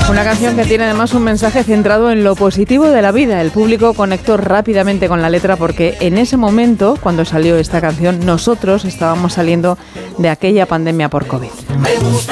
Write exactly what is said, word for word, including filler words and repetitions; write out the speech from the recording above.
Una canción que tiene además un mensaje centrado en lo positivo de la vida. El público conectó rápidamente con la letra porque en ese momento, cuando salió esta canción, nosotros estábamos saliendo de aquella pandemia por COVID.